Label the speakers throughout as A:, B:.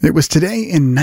A: It was today in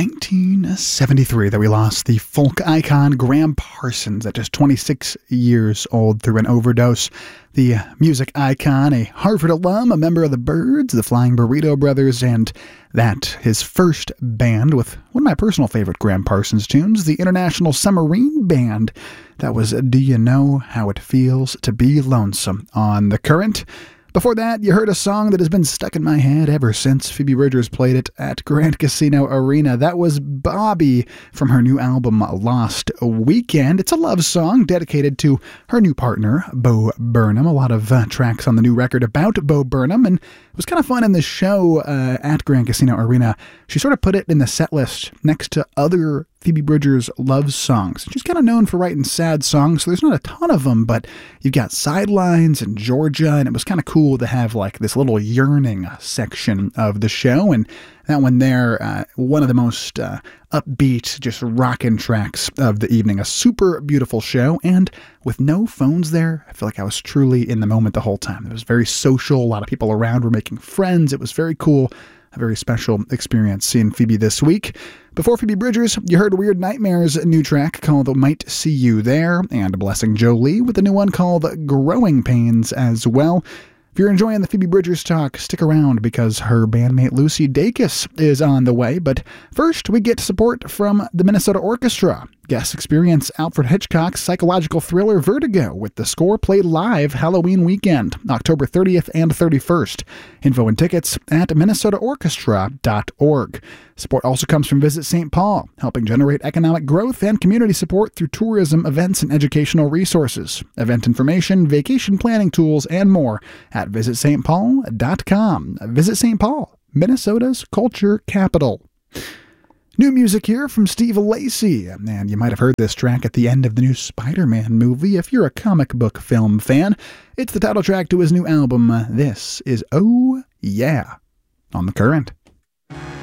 A: 1973 that we lost the folk icon Graham Parsons at just 26 years old through an overdose. The music icon, a Harvard alum, a member of the Byrds, the Flying Burrito Brothers, and that his first band with one of my personal favorite Graham Parsons tunes, the International Submarine Band. That was Do You Know How It Feels to Be Lonesome on The Current. Before that, you heard a song that has been stuck in my head ever since Phoebe Bridgers played it at Grand Casino Arena. That was Bobby from her new album, Lost Weekend. It's a love song dedicated to her new partner, Bo Burnham. A lot of tracks on the new record about Bo Burnham, and it was kind of fun in the show at Grand Casino Arena. She sort of put it in the set list next to other Phoebe Bridgers love songs. She's kind of known for writing sad songs, so there's not a ton of them, but you've got Sidelines and Georgia, and it was kind of cool to have like this little yearning section of the show, and that one there, one of the most upbeat, just rockin' tracks of the evening. A super beautiful show, and with no phones there, I feel like I was truly in the moment the whole time. It was very social, a lot of people around were making friends. It was very cool. A very special experience seeing Phoebe this week. Before Phoebe Bridgers, you heard Weird Nightmare's new track called Might See You There, and Blessing Jolie with a new one called Growing Pains as well. If you're enjoying the Phoebe Bridgers talk, stick around because her bandmate Lucy Dacus is on the way. But first, we get support from the Minnesota Orchestra. Guests experience Alfred Hitchcock's psychological thriller Vertigo with the score played live Halloween weekend, October 30th and 31st. Info and tickets at minnesotaorchestra.org. Support also comes from Visit St. Paul, helping generate economic growth and community support through tourism, events, and educational resources. Event information, vacation planning tools, and more at visitstpaul.com. Visit St. Paul, Minnesota's culture capital. New music here from Steve Lacy, and you might have heard this track at the end of the new Spider-Man movie if you're a comic book film fan. It's the title track to his new album. This is Oh Yeah on The Current.